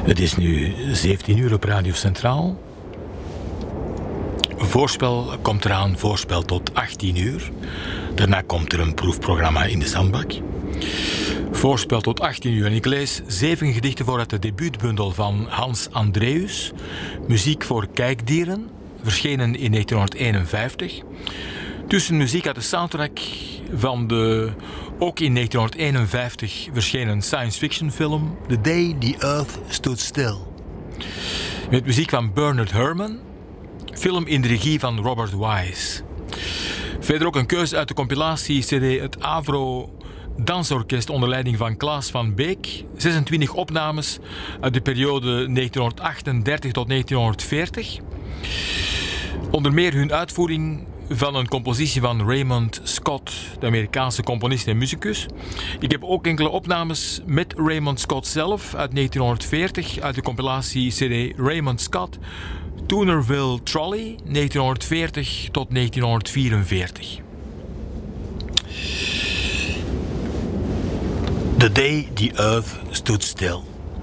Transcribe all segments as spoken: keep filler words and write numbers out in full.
Het is nu zeventien uur op Radio Centraal. Voorspel komt eraan, voorspel tot achttien uur. Daarna komt er een proefprogramma in de zandbak. Voorspel tot achttien uur. En ik lees zeven gedichten voor uit de debuutbundel van Hans Andreus. Muziek voor kijkdieren, verschenen in negentienhonderdeenenvijftig. Tussen muziek uit de soundtrack van de ook in negentienhonderdeenenvijftig verschenen science fiction film The Day the Earth Stood Still. Met muziek van Bernard Herrmann. Film in de regie van Robert Wise. Verder ook een keuze uit de compilatie C D Het Avro Dansorkest onder leiding van Klaas van Beek. zesentwintig opnames uit de periode negentienhonderdachtendertig tot negentienhonderdveertig. Onder meer hun uitvoering van een compositie van Raymond Scott, de Amerikaanse componist en muzikus. Ik heb ook enkele opnames met Raymond Scott zelf uit negentienhonderdveertig uit de compilatie C D Raymond Scott Toonerville Trolley negentienhonderdveertig tot negentienhonderdvierenveertig. The Day the Earth Stood Still.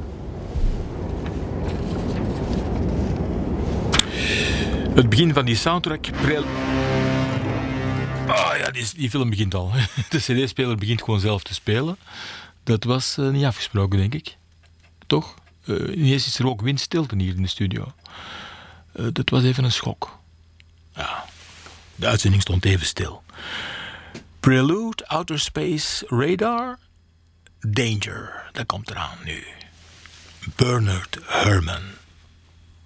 Het begin van die soundtrack... Prel... Oh ja, die, die film begint al. De cd-speler begint gewoon zelf te spelen. Dat was uh, niet afgesproken, denk ik. Toch? Uh, ineens is er ook windstilte hier in de studio. Uh, dat was even een schok. Ja, de uitzending stond even stil. Prelude, Outer Space, Radar, Danger. Dat komt eraan nu. Bernard Herrmann.